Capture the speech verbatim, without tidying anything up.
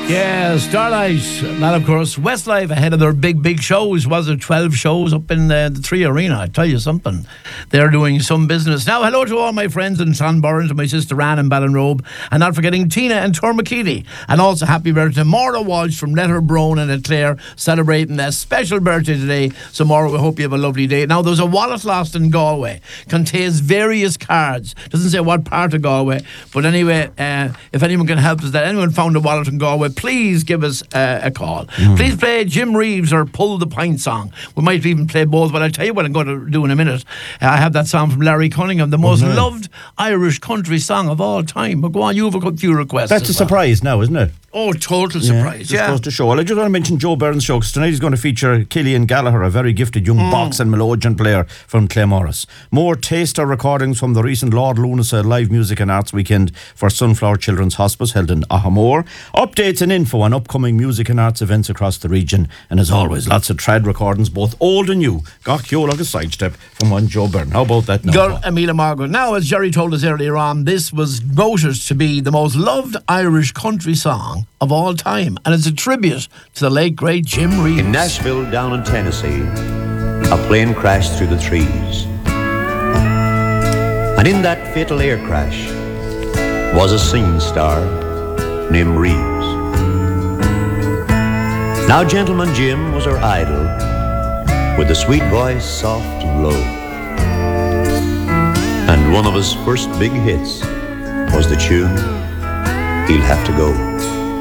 Yeah, Starlight. And of course, Westlife ahead of their big, big shows. Was it twelve shows up in uh, the Three Arena? I tell you something. They're doing some business. Now, hello to all my friends in Clonburn, to my sister Anne in Ballinrobe, and not forgetting Tina and Tormakiti. And also happy birthday to Maura Walsh from Letterbrone and Clare, celebrating a special birthday today. So, Maura, we hope you have a lovely day. Now, there's a wallet lost in Galway. Contains various cards. Doesn't say what part of Galway. But anyway, uh, if anyone can help us, that anyone found a wallet in Galway, please give us uh, a call. Mm. Please play Jim Reeves or Pull the Pint song. We might even play both, but I'll tell you what I'm going to do in a minute. Uh, I have that song from Larry Cunningham, the most oh, no. loved Irish country song of all time. But go on, you have a few requests. That's a well. surprise now, isn't it? Oh, total surprise, yeah. yeah. Just goes to show. Well, I just want to mention Joe Byrne's show, because tonight he's going to feature Killian Gallagher, a very gifted young mm. box and melodeon player from Claremorris. More taster recordings from the recent Lord Lunasa Live Music and Arts Weekend for Sunflower Children's Hospice held in Ahamore. Updates and info on upcoming music and arts events across the region. And as always, lots of trad recordings, both old and new. Gach yo like a sidestep from one Joe Byrne. How about that now? Gur Amila Margaret. Now, as Jerry told us earlier on, this was voted to be the most loved Irish country song of all time, and it's a tribute to the late great Jim Reeves. In Nashville, down in Tennessee, a plane crashed through the trees, and in that fatal air crash was a singing star named Reeves. Now Gentleman Jim was our idol, with a sweet voice soft and low, and one of his first big hits was the tune He'll Have to Go.